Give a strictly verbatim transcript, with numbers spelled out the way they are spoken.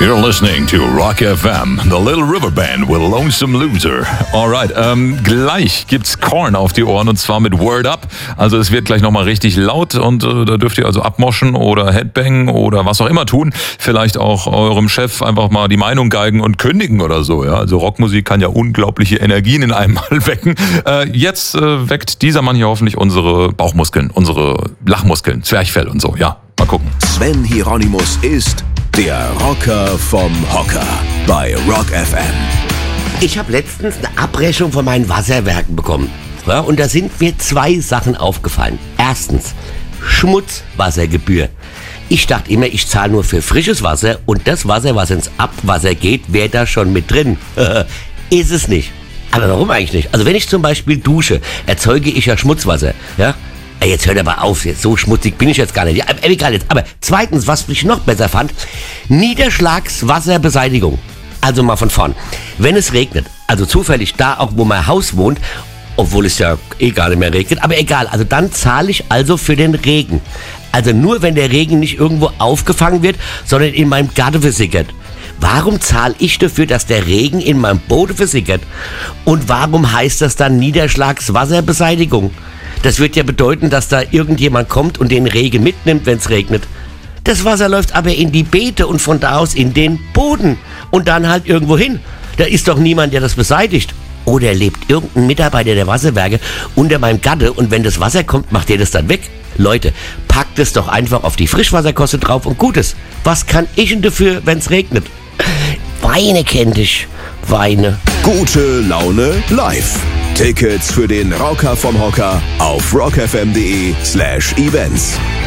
You're listening to Rock F M, the Little River Band with Lonesome Loser. Alright, ähm, gleich gibt's Korn auf die Ohren und zwar mit Word Up. Also es wird gleich nochmal richtig laut und äh, da dürft ihr also abmoschen oder Headbang oder was auch immer tun. Vielleicht auch eurem Chef einfach mal die Meinung geigen und kündigen oder so. Ja, also Rockmusik kann ja unglaubliche Energien in einem Mal wecken. Äh, jetzt äh, weckt dieser Mann hier hoffentlich unsere Bauchmuskeln, unsere Lachmuskeln, Zwerchfell und so. Ja, mal gucken. Sven Hieronymus ist der Rocker vom Hocker bei Rock F M. Ich habe letztens eine Abrechnung von meinen Wasserwerken bekommen. Ja, und da sind mir zwei Sachen aufgefallen. Erstens, Schmutzwassergebühr. Ich dachte immer, ich zahle nur für frisches Wasser und das Wasser, was ins Abwasser geht, wäre da schon mit drin. Ist es nicht. Aber warum eigentlich nicht? Also wenn ich zum Beispiel dusche, erzeuge ich ja Schmutzwasser. Ja? Jetzt hört aber auf, jetzt so schmutzig bin ich jetzt gar nicht. Ja, egal jetzt. Aber zweitens, was ich noch besser fand, Niederschlagswasserbeseitigung. Also mal von vorn. Wenn es regnet, also zufällig da auch, wo mein Haus wohnt, obwohl es ja eh gar nicht mehr regnet, aber egal, also dann zahle ich also für den Regen. Also nur, wenn der Regen nicht irgendwo aufgefangen wird, sondern in meinem Garten versickert. Warum zahle ich dafür, dass der Regen in meinem Boden versickert? Und warum heißt das dann Niederschlagswasserbeseitigung? Das wird ja bedeuten, dass da irgendjemand kommt und den Regen mitnimmt, wenn es regnet. Das Wasser läuft aber in die Beete und von da aus in den Boden und dann halt irgendwo hin. Da ist doch niemand, der das beseitigt. Oder lebt irgendein Mitarbeiter der Wasserwerke unter meinem Gatte und wenn das Wasser kommt, macht der das dann weg? Leute, packt es doch einfach auf die Frischwasserkoste drauf und gut ist. Was kann ich denn dafür, wenn es regnet? Weine kennt ich. Weine. Gute Laune live. Tickets für den Rocker vom Hocker auf rockfm.de slash events.